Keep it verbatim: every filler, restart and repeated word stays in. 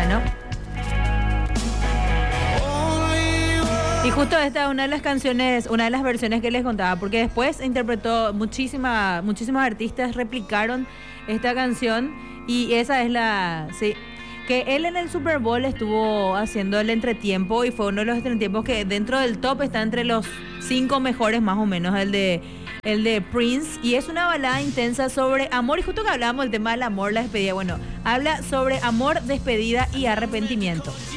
¿no? Y justo esta es una de las canciones, una de las versiones que les contaba, porque después interpretó muchísima, muchísimos artistas replicaron esta canción y esa es la, sí, que él en el Super Bowl estuvo haciendo el entretiempo y fue uno de los entretiempos que dentro del top está entre los cinco mejores más o menos, el de, el de Prince, y es una balada intensa sobre amor y justo que hablábamos del tema del amor, la despedida, bueno, habla sobre amor, despedida y arrepentimiento.